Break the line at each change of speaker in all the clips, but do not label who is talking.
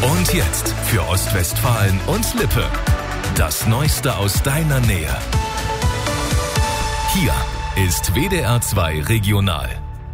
Und jetzt für Ostwestfalen und Lippe. Das Neueste aus deiner Nähe. Hier ist WDR 2 Regional.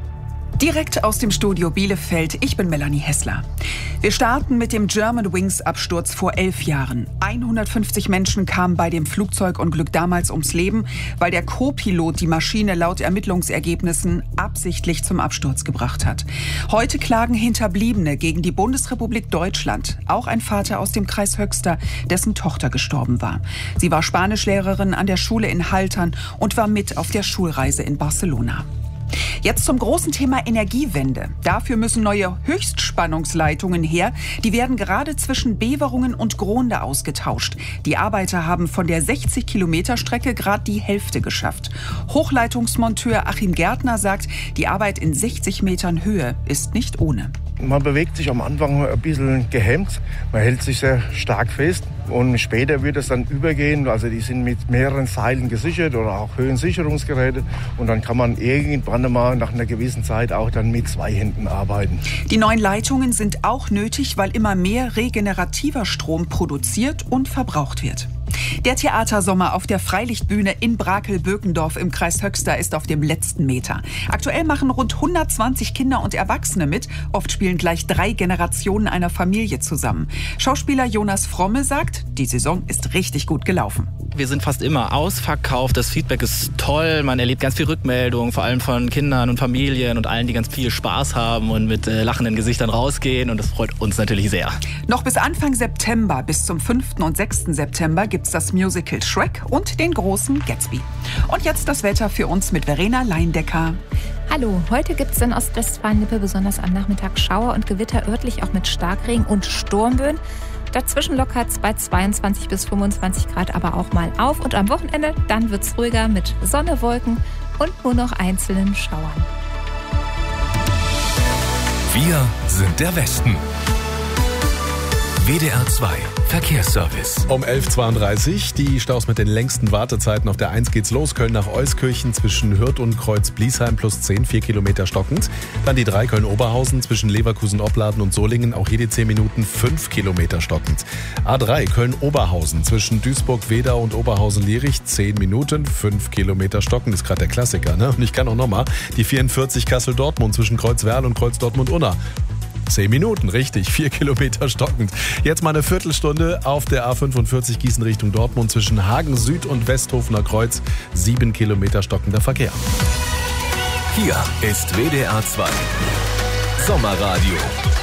Direkt aus dem Studio Bielefeld, ich bin Melanie Hessler. Wir starten mit dem Germanwings-Absturz vor 11 Jahren. 150 Menschen kamen bei dem Flugzeugunglück damals ums Leben, weil der Co-Pilot die Maschine laut Ermittlungsergebnissen absichtlich zum Absturz gebracht hat. Heute klagen Hinterbliebene gegen die Bundesrepublik Deutschland. Auch ein Vater aus dem Kreis Höxter, dessen Tochter gestorben war. Sie war Spanischlehrerin an der Schule in Haltern und war mit auf der Schulreise in Barcelona. Jetzt zum großen Thema Energiewende. Dafür müssen neue Höchstspannungsleitungen her. Die werden gerade zwischen Beverungen und Gronde ausgetauscht. Die Arbeiter haben von der 60-Kilometer-Strecke gerade die Hälfte geschafft. Hochleitungsmonteur Achim Gärtner sagt, die Arbeit in 60 Metern Höhe ist nicht ohne.
Man bewegt sich am Anfang ein bisschen gehemmt, man hält sich sehr stark fest und später wird es dann übergehen. Also die sind mit mehreren Seilen gesichert oder auch Höhensicherungsgeräte und dann kann man irgendwann einmal nach einer gewissen Zeit auch dann mit 2 Händen arbeiten.
Die neuen Leitungen sind auch nötig, weil immer mehr regenerativer Strom produziert und verbraucht wird. Der Theatersommer auf der Freilichtbühne in Brakel-Bökendorf im Kreis Höxter ist auf dem letzten Meter. Aktuell machen rund 120 Kinder und Erwachsene mit. Oft spielen gleich 3 Generationen einer Familie zusammen. Schauspieler Jonas Fromme sagt, die Saison ist richtig gut gelaufen.
Wir sind fast immer ausverkauft, das Feedback ist toll, man erlebt ganz viel Rückmeldungen, vor allem von Kindern und Familien und allen, die ganz viel Spaß haben und mit lachenden Gesichtern rausgehen und das freut uns natürlich sehr.
Noch bis Anfang September, bis zum 5. und 6. September gibt's das Musical Shrek und den großen Gatsby. Und jetzt das Wetter für uns mit Verena Leindecker.
Hallo, heute gibt es in Ostwestfalen-Lippe besonders am Nachmittag Schauer und Gewitter, örtlich auch mit Starkregen und Sturmböen. Dazwischen lockert es bei 22 bis 25 Grad aber auch mal auf. Und am Wochenende, dann wird es ruhiger mit Sonne, Wolken und nur noch einzelnen Schauern.
Wir sind der Westen. WDR 2 Verkehrsservice.
Um 11.32 Uhr, die Staus mit den längsten Wartezeiten. Auf der 1 geht's los, Köln nach Euskirchen zwischen Hürth und Kreuz-Bliesheim plus 10, 4 Kilometer stockend. Dann die 3 Köln-Oberhausen zwischen Leverkusen-Opladen und Solingen, auch hier die 10 Minuten, 5 Kilometer stockend. A3 Köln-Oberhausen zwischen Duisburg-Wedau und Oberhausen-Lierich, 10 Minuten, 5 Kilometer stockend. Ist gerade der Klassiker, ne? Und ich kann auch nochmal die 44 Kassel-Dortmund zwischen Kreuzwerl und Kreuz-Dortmund-Unna. 10 Minuten, richtig, 4 Kilometer stockend. Jetzt mal eine Viertelstunde auf der A45 Gießen Richtung Dortmund zwischen Hagen Süd und Westhofener Kreuz, 7 Kilometer stockender Verkehr.
Hier ist WDR 2 Sommerradio.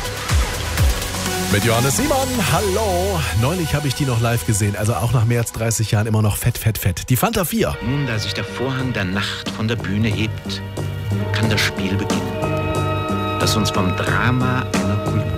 Mit Johannes Simon, hallo. Neulich habe ich die noch live gesehen, also auch nach mehr als 30 Jahren immer noch fett, fett, fett. Die Fanta 4.
Nun, da sich der Vorhang der Nacht von der Bühne hebt, kann das Spiel beginnen, das uns vom Drama einer Kultur